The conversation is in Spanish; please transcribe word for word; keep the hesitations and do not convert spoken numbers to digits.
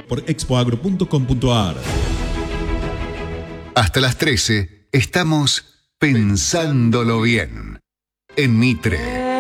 por expoagro punto com punto ar. Hasta las trece estamos pensándolo bien en Mitre.